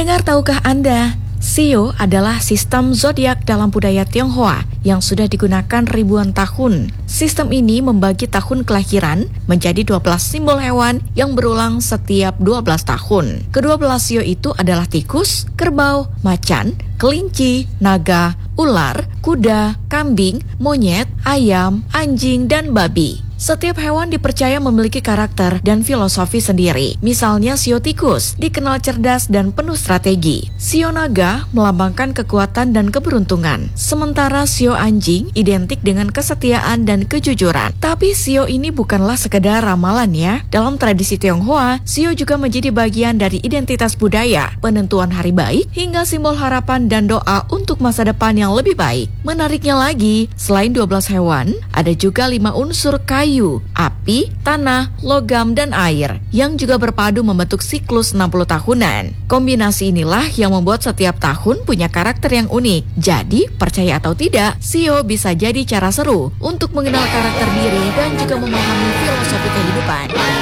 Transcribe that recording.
Pendengar, tahukah Anda, Shio adalah sistem zodiak dalam budaya Tionghoa yang sudah digunakan ribuan tahun. Sistem ini membagi tahun kelahiran menjadi 12 simbol hewan yang berulang setiap 12 tahun. Kedua belas Shio itu adalah tikus, kerbau, macan, kelinci, naga, ular, kuda, kambing, monyet, ayam, anjing, dan babi. Setiap hewan dipercaya memiliki karakter dan filosofi sendiri. Misalnya Shio tikus dikenal cerdas dan penuh strategi. Shio naga melambangkan kekuatan dan keberuntungan. Sementara Shio anjing identik dengan kesetiaan dan kejujuran. Tapi Shio ini bukanlah sekedar ramalan ya. Dalam tradisi Tionghoa, Shio juga menjadi bagian dari identitas budaya, penentuan hari baik, hingga simbol harapan dan doa untuk masa depan yang lebih baik. Menariknya lagi, selain 12 hewan, ada juga 5 unsur kayu, api, tanah, logam, dan air yang juga berpadu membentuk siklus 60 tahunan. Kombinasi inilah yang membuat setiap tahun punya karakter yang unik. Jadi, percaya atau tidak, Shio bisa jadi cara seru untuk mengenal karakter diri dan juga memahami filosofi kehidupan.